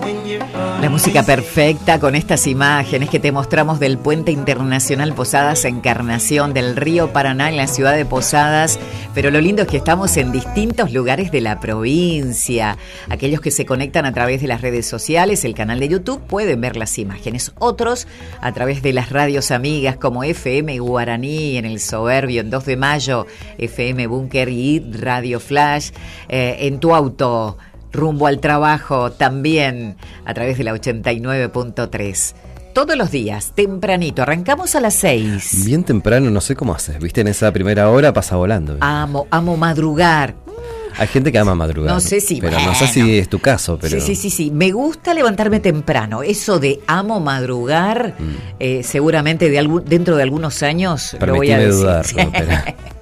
La música perfecta con estas imágenes que te mostramos del Puente Internacional Posadas Encarnación del Río Paraná en la ciudad de Posadas. Pero lo lindo es que estamos en distintos lugares de la provincia. Aquellos que se conectan a través de las redes sociales, el canal de YouTube, pueden ver las imágenes. Otros a través de las radios amigas como FM Guaraní en el Soberbio, en 2 de Mayo, FM Búnker y Radio Flash, en tu auto rumbo al trabajo, también a través de la 89.3. Todos los días, tempranito, arrancamos a las 6. Bien temprano, no sé cómo haces, viste, en esa primera hora pasa volando. Amo madrugar. Hay gente que ama madrugar. No sé si, pero bueno, no sé si es tu caso, pero... Sí. Me gusta levantarme temprano. Eso de amo madrugar, seguramente dentro de algunos años lo voy a decir. Permitime dudarlo, pero...